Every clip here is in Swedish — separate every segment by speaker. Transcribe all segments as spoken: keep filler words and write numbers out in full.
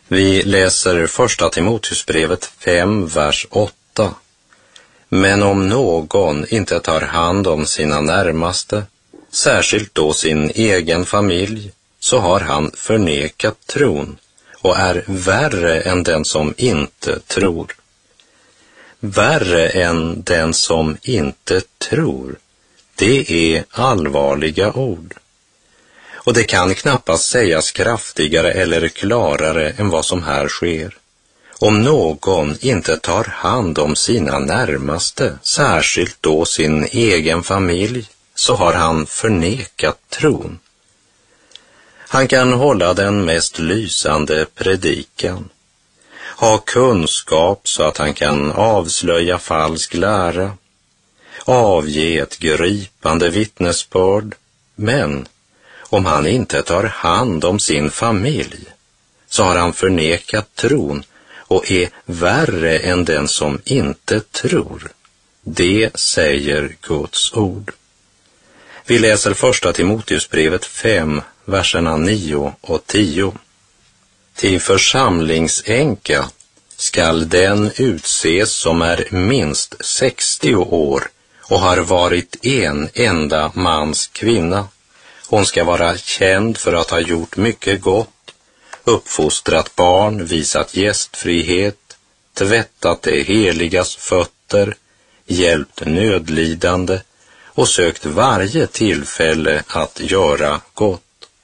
Speaker 1: Vi läser första Timoteusbrevet fem, vers åtta. Men om någon inte tar hand om sina närmaste, särskilt då sin egen familj, så har han förnekat tron och är värre än den som inte tror. Värre än den som inte tror, det är allvarliga ord. Och det kan knappast sägas kraftigare eller klarare än vad som här sker. Om någon inte tar hand om sina närmaste, särskilt då sin egen familj, så har han förnekat tron. Han kan hålla den mest lysande predikan, ha kunskap så att han kan avslöja falsk lära, avge ett gripande vittnesbörd, men om han inte tar hand om sin familj, så har han förnekat tron och är värre än den som inte tror. Det säger Guds ord. Vi läser första Timoteusbrevet fem, verserna nio och tio. Till församlingsänka skall den utses som är minst sextio år och har varit en enda mans kvinna. Hon ska vara känd för att ha gjort mycket gott, uppfostrat barn, visat gästfrihet, tvättat det heligas fötter, hjälpt nödlidande och sökt varje tillfälle att göra gott.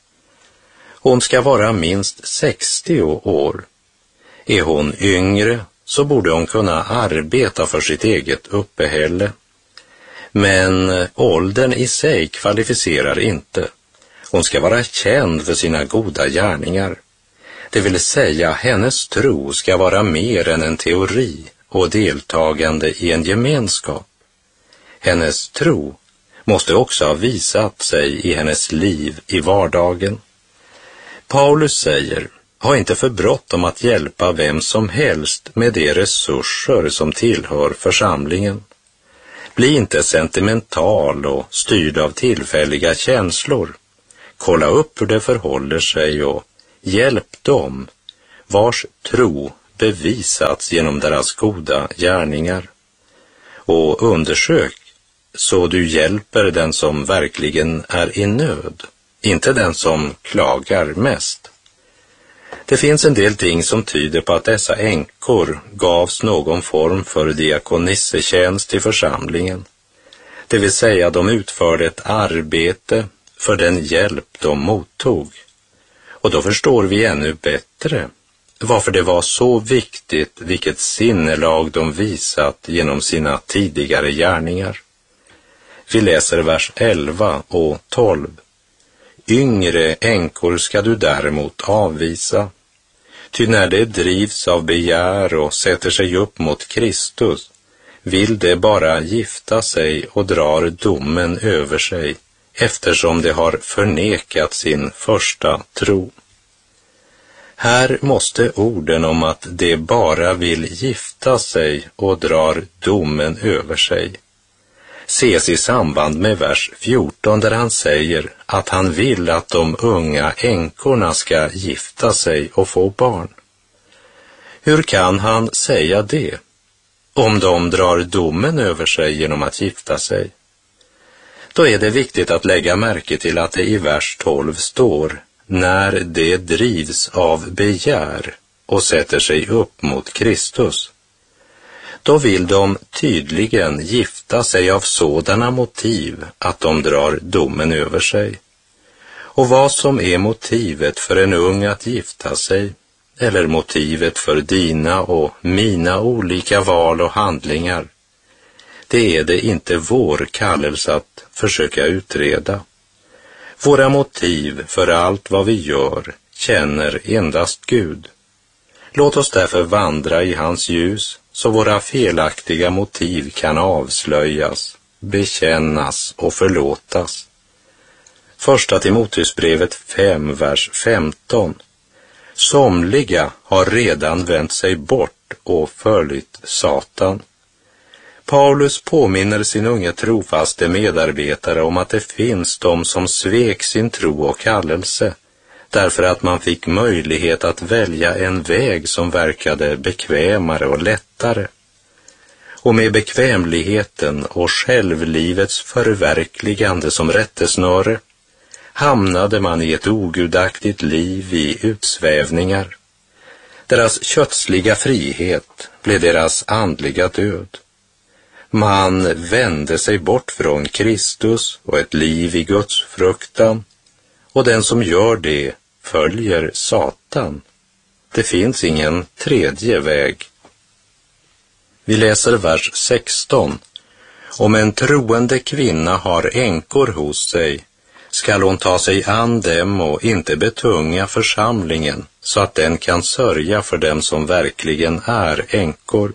Speaker 1: Hon ska vara minst sextio år. Är hon yngre så borde hon kunna arbeta för sitt eget uppehälle. Men åldern i sig kvalificerar inte. Hon ska vara känd för sina goda gärningar. Det vill säga, hennes tro ska vara mer än en teori och deltagande i en gemenskap. Hennes tro måste också ha visat sig i hennes liv i vardagen. Paulus säger, ha inte för bråttom att hjälpa vem som helst med de resurser som tillhör församlingen. Bli inte sentimental och styrd av tillfälliga känslor. Kolla upp hur det förhåller sig och hjälp dem vars tro bevisats genom deras goda gärningar. Och undersök så du hjälper den som verkligen är i nöd, inte den som klagar mest. Det finns en del ting som tyder på att dessa änkor gavs någon form för diakonissetjänst i församlingen. Det vill säga, de utförde ett arbete för den hjälp de mottog. Och då förstår vi ännu bättre varför det var så viktigt vilket sinnelag de visat genom sina tidigare gärningar. Vi läser vers elva och tolv. Yngre änkor ska du däremot avvisa. Ty när det drivs av begär och sätter sig upp mot Kristus, vill det bara gifta sig och drar domen över sig, eftersom det har förnekat sin första tro. Här måste orden om att det bara vill gifta sig och drar domen över sig ses i samband med vers fjorton, där han säger att han vill att de unga änkorna ska gifta sig och få barn. Hur kan han säga det om de drar domen över sig genom att gifta sig? Då är det viktigt att lägga märke till att det i vers tolv står när det drivs av begär och sätter sig upp mot Kristus. Då vill de tydligen gifta sig av sådana motiv att de drar domen över sig. Och vad som är motivet för en ung att gifta sig, eller motivet för dina och mina olika val och handlingar, det är det inte vår kallelse att försöka utreda. Våra motiv för allt vad vi gör känner endast Gud. Låt oss därför vandra i hans ljus, så våra felaktiga motiv kan avslöjas, bekännas och förlåtas. Första Timoteusbrevet fem, vers femton. Somliga har redan vänt sig bort och följt Satan. Paulus påminner sin unge trofaste medarbetare om att det finns de som svek sin tro och kallelse därför att man fick möjlighet att välja en väg som verkade bekvämare och lättare. Och med bekvämligheten och självlivets förverkligande som rättesnöre hamnade man i ett ogudaktigt liv i utsvävningar. Deras kötsliga frihet blev deras andliga död. Man vände sig bort från Kristus och ett liv i Guds fruktan, och den som gör det följer Satan. Det finns ingen tredje väg. Vi läser vers sexton. Om en troende kvinna har änkor hos sig, skall hon ta sig an dem och inte betunga församlingen, så att den kan sörja för dem som verkligen är änkor.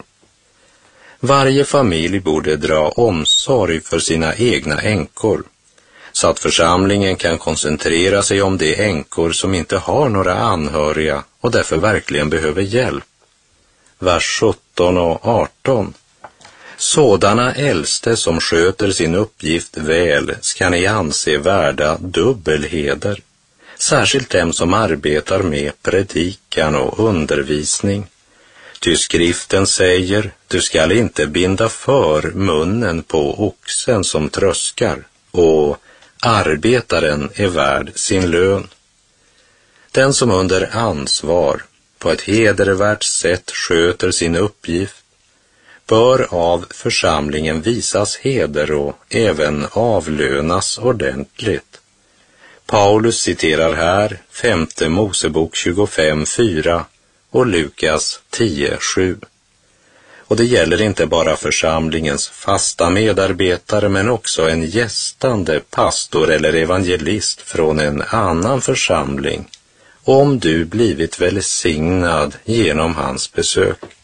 Speaker 1: Varje familj borde dra omsorg för sina egna änkor, så att församlingen kan koncentrera sig om de änkor som inte har några anhöriga och därför verkligen behöver hjälp. Vers sjutton och arton. Sådana äldste som sköter sin uppgift väl ska ni anse värda dubbelheder, särskilt dem som arbetar med predikan och undervisning. Ty skriften säger, du skall inte binda för munnen på oxen som tröskar, och arbetaren är värd sin lön. Den som under ansvar på ett hedervärt sätt sköter sin uppgift bör av församlingen visas heder och även avlönas ordentligt. Paulus citerar här femte Mosebok tjugofem fyra och Lukas tio sju. Och det gäller inte bara församlingens fasta medarbetare, men också en gästande pastor eller evangelist från en annan församling, om du blivit välsignad genom hans besök.